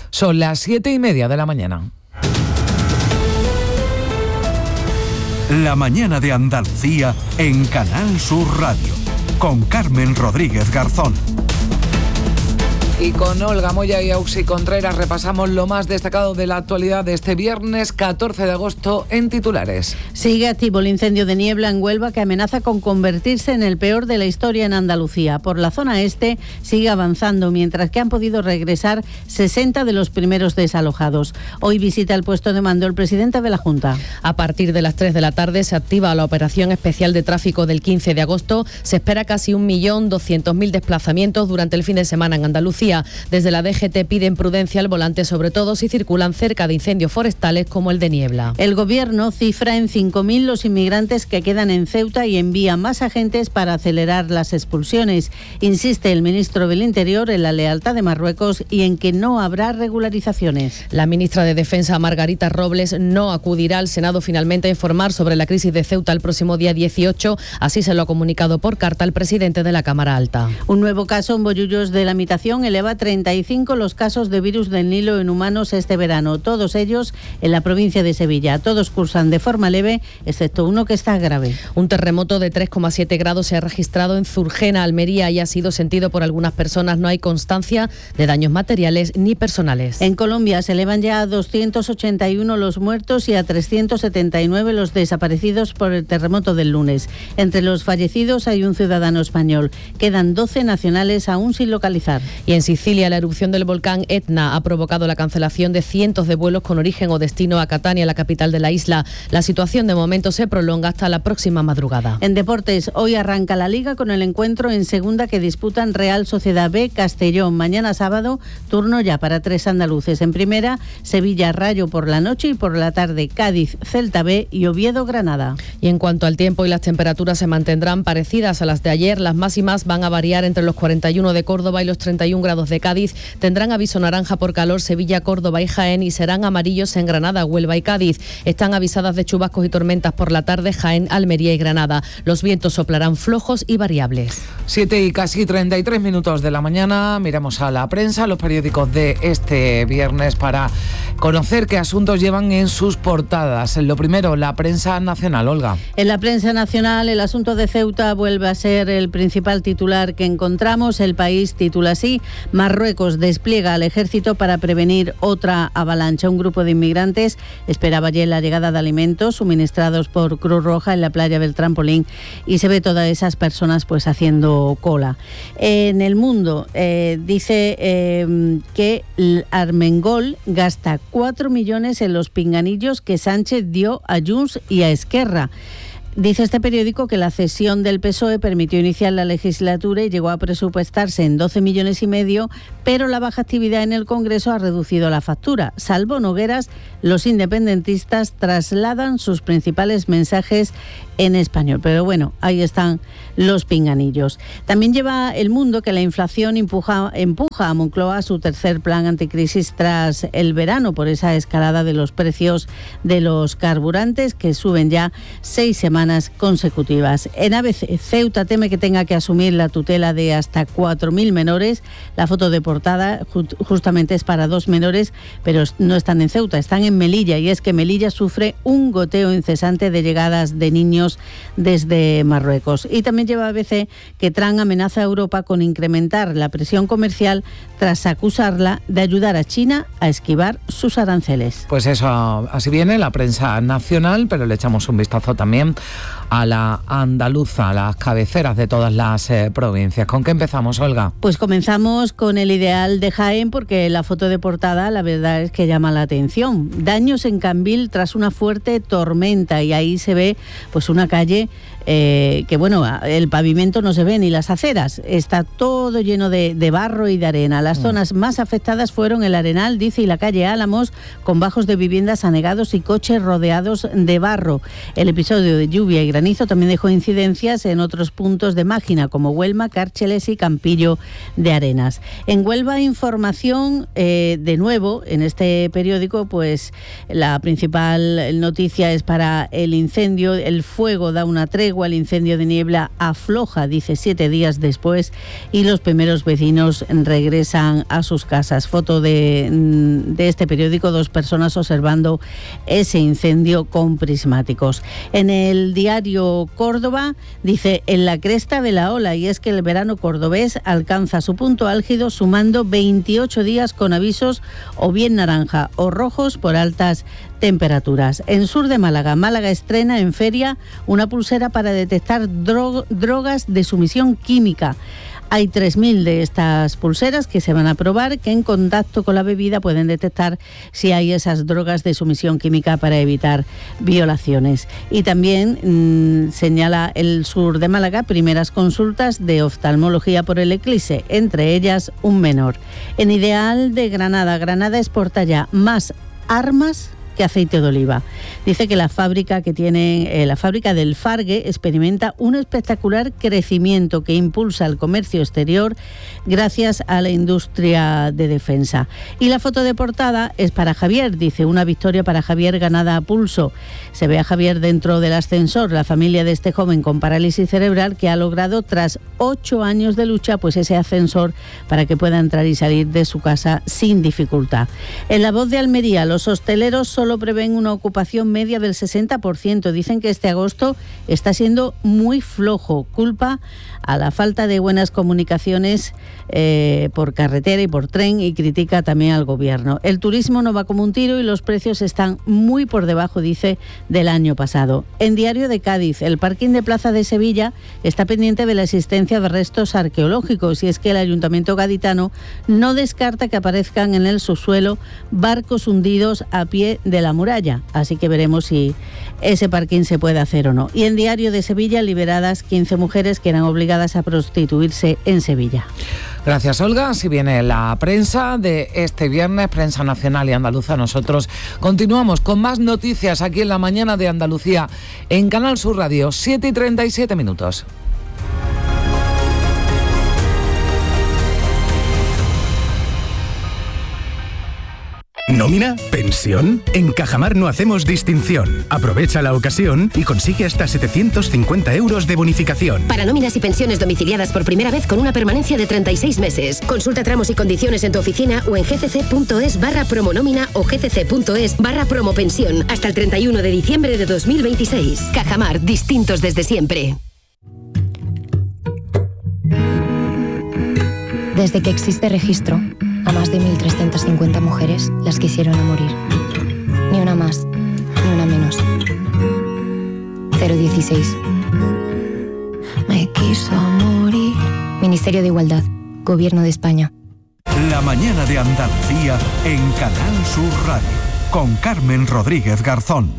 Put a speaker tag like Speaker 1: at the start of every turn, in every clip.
Speaker 1: Son las 7:30 de la mañana.
Speaker 2: La mañana de Andalucía en Canal Sur Radio, con Carmen Rodríguez Garzón.
Speaker 1: Y con Olga Moya y Auxi Contreras repasamos lo más destacado de la actualidad de este viernes 14 de agosto en titulares.
Speaker 3: Sigue activo el incendio de niebla en Huelva que amenaza con convertirse en el peor de la historia en Andalucía. Por la zona este sigue avanzando, mientras que han podido regresar 60 de los primeros desalojados. Hoy visita el puesto de mando el presidente de la Junta.
Speaker 4: A partir de las 3 de la tarde se activa la operación especial de tráfico del 15 de agosto. Se espera casi 1.200.000 desplazamientos durante el fin de semana en Andalucía. Desde la DGT piden prudencia al volante, sobre todo si circulan cerca de incendios forestales como el de niebla.
Speaker 3: El Gobierno cifra en 5.000 los inmigrantes que quedan en Ceuta y envía más agentes para acelerar las expulsiones. Insiste el ministro del Interior en la lealtad de Marruecos y en que no habrá regularizaciones.
Speaker 4: La ministra de Defensa, Margarita Robles, no acudirá al Senado finalmente a informar sobre la crisis de Ceuta el próximo día 18. Así se lo ha comunicado por carta el presidente de la Cámara Alta.
Speaker 3: Un nuevo caso en Bollullos de la Mitación eleva a 35 los casos de virus del Nilo en humanos este verano, todos ellos en la provincia de Sevilla. Todos cursan de forma leve, excepto uno que está grave.
Speaker 4: Un terremoto de 3,7 grados se ha registrado en Zurgena, Almería, y ha sido sentido por algunas personas. No hay constancia de daños materiales ni personales.
Speaker 3: En Colombia se elevan ya a 281 los muertos y a 379 los desaparecidos por el terremoto del lunes. Entre los fallecidos hay un ciudadano español. Quedan 12 nacionales aún sin localizar.
Speaker 4: Y en Sicilia, la erupción del volcán Etna ha provocado la cancelación de cientos de vuelos con origen o destino a Catania, la capital de la isla. La situación de momento se prolonga hasta la próxima madrugada.
Speaker 3: En deportes, hoy arranca la Liga con el encuentro en segunda que disputan Real Sociedad B, Castellón. Mañana sábado, turno ya para 3 andaluces. En primera, Sevilla Rayo por la noche y por la tarde Cádiz, Celta B y Oviedo Granada.
Speaker 4: Y en cuanto al tiempo, y las temperaturas se mantendrán parecidas a las de ayer. Las máximas van a variar entre los 41 de Córdoba y los 31 grados de Cádiz. Tendrán aviso naranja por calor Sevilla, Córdoba y Jaén, y serán amarillos en Granada, Huelva y Cádiz. Están avisadas de chubascos y tormentas por la tarde Jaén, Almería y Granada. Los vientos soplarán flojos y variables.
Speaker 1: 7 y casi 33 minutos de la mañana. Miramos a la prensa, los periódicos de este viernes para conocer qué asuntos llevan en sus portadas. Lo primero, la prensa nacional, Olga.
Speaker 3: En la prensa nacional, el asunto de Ceuta vuelve a ser el principal titular que encontramos. El País titula así: Marruecos despliega al ejército para prevenir otra avalancha. Un grupo de inmigrantes esperaba ayer la llegada de alimentos suministrados por Cruz Roja en la playa del Trampolín y se ve todas esas personas pues haciendo cola. En El Mundo dice que Armengol gasta 4 millones en los pinganillos que Sánchez dio a Junts y a Esquerra. Dice este periódico que la cesión del PSOE permitió iniciar la legislatura y llegó a presupuestarse en 12,5 millones, pero la baja actividad en el Congreso ha reducido la factura. Salvo Nogueras, los independentistas trasladan sus principales mensajes en español. Pero bueno, ahí están los pinganillos. También lleva El Mundo que la inflación empuja a Moncloa a su tercer plan anticrisis tras el verano por esa escalada de los precios de los carburantes que suben ya 6 semanas consecutivas. En ABC, Ceuta teme que tenga que asumir la tutela de hasta 4.000 menores. La foto de portada justamente es para 2 menores, pero no están en Ceuta, están en Melilla, y es que Melilla sufre un goteo incesante de llegadas de niños desde Marruecos. Y también lleva ABC que Trump amenaza a Europa con incrementar la presión comercial tras acusarla de ayudar a China a esquivar sus aranceles.
Speaker 1: Pues eso, así viene la prensa nacional, pero le echamos un vistazo también a la andaluza, a las cabeceras de todas las provincias. ¿Con qué empezamos, Olga?
Speaker 3: Pues comenzamos con el Ideal de Jaén, porque la foto de portada la verdad es que llama la atención. Daños en Cambil tras una fuerte tormenta, y ahí se ve pues una calle que bueno, el pavimento no se ve ni las aceras, está todo lleno de barro y de arena. Las zonas más afectadas fueron el Arenal, dice, y la calle Álamos, con bajos de viviendas anegados y coches rodeados de barro. El episodio de lluvia y granizo también dejó incidencias en otros puntos de Mágina, como Huelma, Cárceles y Campillo de Arenas. En Huelva, información de nuevo en este periódico, pues la principal noticia es para el incendio. El fuego da una tregua, el incendio de Niebla afloja, dice, 7 días después, y los primeros vecinos regresan a sus casas. Foto de este periódico, 2 personas observando ese incendio con prismáticos. En el diario Córdoba dice, en la cresta de la ola, y es que el verano cordobés alcanza su punto álgido sumando 28 días con avisos o bien naranja o rojos por altas temperaturas. En sur de Málaga, Málaga estrena en feria una pulsera para detectar drogas de sumisión química. Hay 3.000 de estas pulseras que se van a probar, que en contacto con la bebida pueden detectar si hay esas drogas de sumisión química para evitar violaciones. Y también señala el sur de Málaga primeras consultas de oftalmología por el eclipse, entre ellas un menor. En Ideal de Granada, Granada exporta ya más armas que aceite de oliva. Dice que la fábrica del Fargue experimenta un espectacular crecimiento que impulsa el comercio exterior gracias a la industria de defensa. Y la foto de portada es para Javier, dice, una victoria para Javier ganada a pulso. Se ve a Javier dentro del ascensor, la familia de este joven con parálisis cerebral que ha logrado tras 8 años de lucha pues ese ascensor para que pueda entrar y salir de su casa sin dificultad. En La Voz de Almería, los hosteleros solo prevén una ocupación media del 60%. Dicen que este agosto está siendo muy flojo, culpa a la falta de buenas comunicaciones por carretera y por tren, y critica también al gobierno. El turismo no va como un tiro y los precios están muy por debajo, dice, del año pasado. En Diario de Cádiz, el parking de Plaza de Sevilla está pendiente de la existencia de restos arqueológicos, y es que el Ayuntamiento gaditano no descarta que aparezcan en el subsuelo barcos hundidos a pie de la muralla, así que veremos si ese parking se puede hacer o no. Y en Diario de Sevilla, liberadas 15 mujeres que eran obligadas a prostituirse en Sevilla.
Speaker 1: Gracias, Olga. Así viene la prensa de este viernes, prensa nacional y andaluza. Nosotros continuamos con más noticias aquí en la mañana de Andalucía en Canal Sur Radio, 7:37.
Speaker 5: ¿Nómina? ¿Pensión? En Cajamar no hacemos distinción. Aprovecha la ocasión y consigue hasta 750 euros de bonificación.
Speaker 6: Para nóminas y pensiones domiciliadas por primera vez con una permanencia de 36 meses. Consulta tramos y condiciones en tu oficina o en gcc.es/promonómina o gcc.es/promopensión hasta el 31 de diciembre de 2026. Cajamar, distintos desde siempre.
Speaker 7: Desde que existe registro, a más de 1.350 mujeres las quisieron a morir. Ni una más, ni una menos. 016. Me quiso morir. Ministerio de Igualdad, Gobierno de España.
Speaker 2: La mañana de Andalucía en Canal Sur Radio, con Carmen Rodríguez Garzón.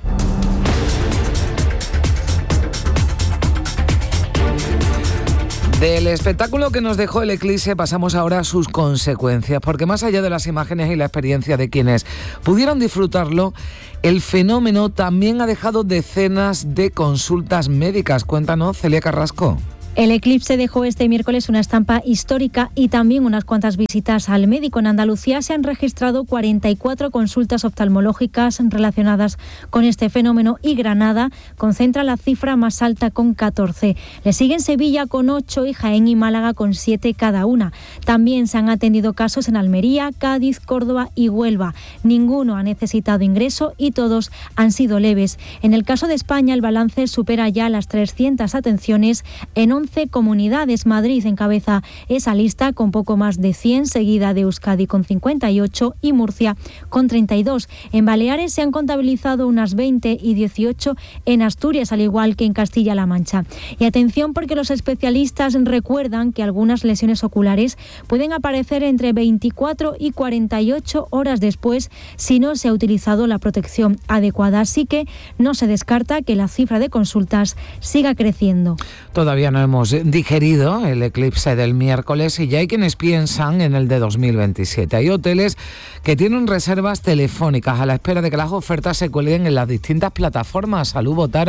Speaker 1: Del espectáculo que nos dejó el eclipse pasamos ahora a sus consecuencias, porque más allá de las imágenes y la experiencia de quienes pudieron disfrutarlo, el fenómeno también ha dejado decenas de consultas médicas. Cuéntanos, Celia Carrasco.
Speaker 8: El eclipse dejó este miércoles una estampa histórica y también unas cuantas visitas al médico. En Andalucía se han registrado 44 consultas oftalmológicas relacionadas con este fenómeno y Granada concentra la cifra más alta con 14. Le siguen Sevilla con 8 y Jaén y Málaga con 7 cada una. También se han atendido casos en Almería, Cádiz, Córdoba y Huelva. Ninguno ha necesitado ingreso y todos han sido leves. En el caso de España, el balance supera ya las 300 atenciones en 11 comunidades. Madrid encabeza esa lista con poco más de 100, seguida de Euskadi con 58 y Murcia con 32. En Baleares se han contabilizado unas 20 y 18 en Asturias, al igual que en Castilla-La Mancha. Y atención, porque los especialistas recuerdan que algunas lesiones oculares pueden aparecer entre 24 y 48 horas después si no se ha utilizado la protección adecuada. Así que no se descarta que la cifra de consultas siga creciendo.
Speaker 1: Todavía no hemos digerido el eclipse del miércoles y ya hay quienes piensan en el de 2027. Hay hoteles que tienen reservas telefónicas a la espera de que las ofertas se cuelguen en las distintas plataformas. Salud, Botaro.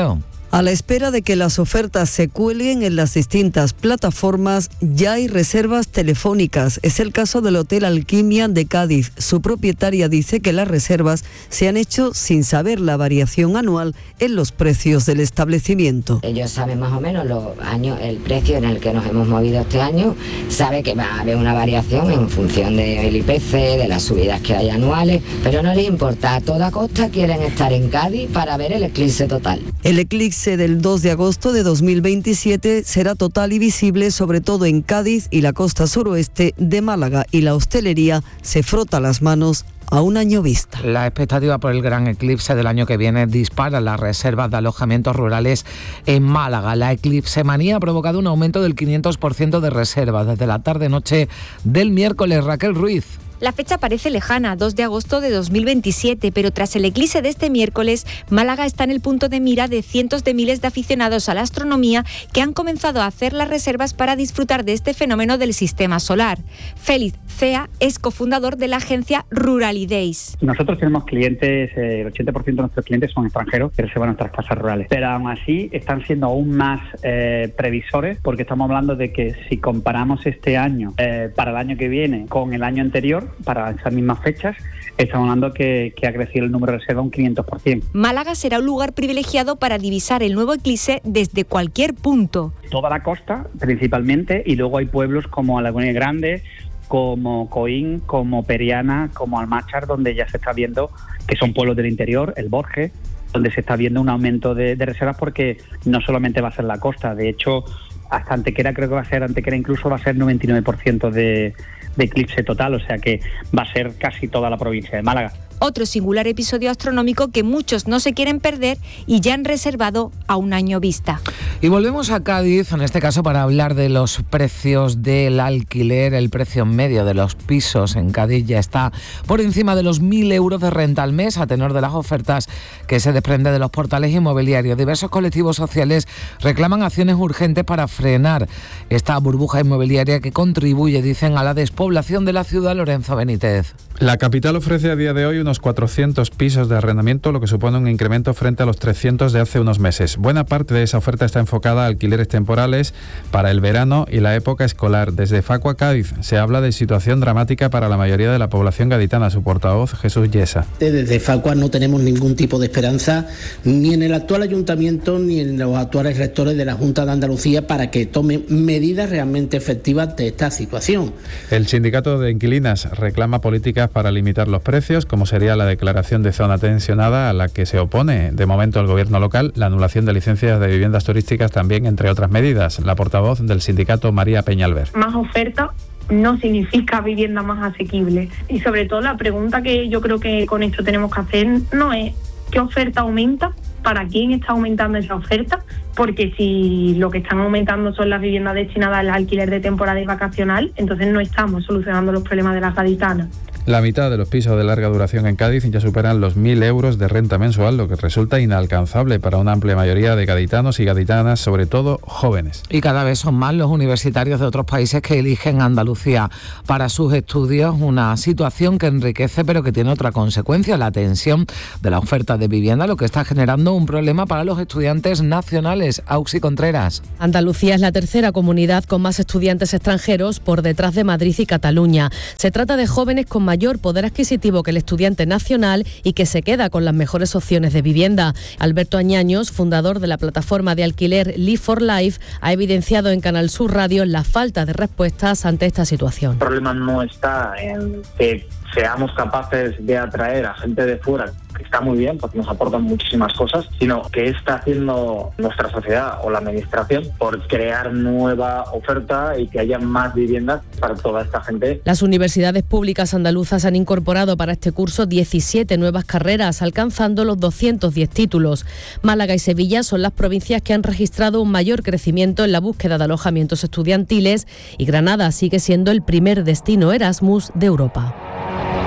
Speaker 9: A la espera de que las ofertas se cuelguen en las distintas plataformas, ya hay reservas telefónicas. Es el caso del Hotel Alquimia de Cádiz. Su propietaria dice que las reservas se han hecho sin saber la variación anual en los precios del establecimiento.
Speaker 10: Ellos saben más o menos el precio en el que nos hemos movido este año, sabe que va a haber una variación en función del IPC, de las subidas que hay anuales, pero no les importa, a toda costa quieren estar en Cádiz para ver el eclipse total.
Speaker 9: El eclipse del 2 de agosto de 2027 será total y visible sobre todo en Cádiz y la costa suroeste de Málaga, y la hostelería se frota las manos a un año vista.
Speaker 1: La expectativa por el gran eclipse del año que viene dispara las reservas de alojamientos rurales en Málaga. La eclipsemanía ha provocado un aumento del 500% de reservas desde la tarde-noche del miércoles. Raquel Ruiz.
Speaker 11: La fecha parece lejana, 2 de agosto de 2027, pero tras el eclipse de este miércoles, Málaga está en el punto de mira de cientos de miles de aficionados a la astronomía que han comenzado a hacer las reservas para disfrutar de este fenómeno del sistema solar. Félix Cea es cofundador de la agencia Ruralidays.
Speaker 12: Nosotros tenemos clientes, el 80% de nuestros clientes son extranjeros que reservan nuestras casas rurales, pero aún así están siendo aún más previsores, porque estamos hablando de que si comparamos este año para el año que viene con el año anterior, para esas mismas fechas, estamos hablando que ha crecido el número de reservas un 500%.
Speaker 11: Málaga será un lugar privilegiado para divisar el nuevo eclipse desde cualquier punto.
Speaker 12: Toda la costa, principalmente, y luego hay pueblos como Laguna Grande, como Coín, como Periana, como Almáchar, donde ya se está viendo, que son pueblos del interior, el Borges, donde se está viendo un aumento de reservas, porque no solamente va a ser la costa, de hecho, hasta Antequera incluso va a ser 99% de eclipse total, o sea que va a ser casi toda la provincia de Málaga.
Speaker 11: Otro singular episodio astronómico que muchos no se quieren perder y ya han reservado a un año vista.
Speaker 1: Y volvemos a Cádiz, en este caso para hablar de los precios del alquiler. El precio medio de los pisos en Cádiz ya está por encima de los 1.000 euros de renta al mes, a tenor de las ofertas que se desprende de los portales inmobiliarios. Diversos colectivos sociales reclaman acciones urgentes para frenar esta burbuja inmobiliaria que contribuye, dicen, a la despoblación de la ciudad. Lorenzo Benítez.
Speaker 13: La capital ofrece a día de hoy unos 400 pisos de arrendamiento, lo que supone un incremento frente a los 300 de hace unos meses. Buena parte de esa oferta está enfocada a alquileres temporales para el verano y la época escolar. Desde Facua Cádiz se habla de situación dramática para la mayoría de la población gaditana. Su portavoz, Jesús Yesa.
Speaker 14: Desde Facua no tenemos ningún tipo de esperanza, ni en el actual ayuntamiento ni en los actuales rectores de la Junta de Andalucía, para que tomen medidas realmente efectivas de esta situación.
Speaker 13: El sindicato de inquilinas reclama políticas para limitar los precios, como sería la declaración de zona tensionada, a la que se opone de momento el gobierno local, la anulación de licencias de viviendas turísticas también, entre otras medidas. La portavoz del sindicato, María Peñalver.
Speaker 15: Más oferta no significa vivienda más asequible, y sobre todo la pregunta que yo creo que con esto tenemos que hacer no es ¿qué oferta aumenta? ¿Para quién está aumentando esa oferta? Porque si lo que están aumentando son las viviendas destinadas al alquiler de temporada y vacacional, entonces no estamos solucionando los problemas de las gaditanas.
Speaker 13: La mitad de los pisos de larga duración en Cádiz ya superan los 1.000 euros de renta mensual, lo que resulta inalcanzable para una amplia mayoría de gaditanos y gaditanas, sobre todo jóvenes.
Speaker 1: Y cada vez son más los universitarios de otros países que eligen Andalucía para sus estudios, una situación que enriquece pero que tiene otra consecuencia, la tensión de la oferta de vivienda, lo que está generando un problema para los estudiantes nacionales. Auxi Contreras.
Speaker 4: Andalucía es la tercera comunidad con más estudiantes extranjeros, por detrás de Madrid y Cataluña. Se trata de jóvenes con mayor poder adquisitivo que el estudiante nacional y que se queda con las mejores opciones de vivienda. Alberto Añaños, fundador de la plataforma de alquiler Live for Life, ha evidenciado en Canal Sur Radio la falta de respuestas ante esta situación.
Speaker 16: El problema no está en que seamos capaces de atraer a gente de fuera, que está muy bien porque nos aportan muchísimas cosas, sino que está haciendo nuestra sociedad o la administración por crear nueva oferta y que haya más viviendas para toda esta gente.
Speaker 4: Las universidades públicas andaluzas han incorporado para este curso 17 nuevas carreras, alcanzando los 210 títulos. Málaga y Sevilla son las provincias que han registrado un mayor crecimiento en la búsqueda de alojamientos estudiantiles, y Granada sigue siendo el primer destino Erasmus de Europa.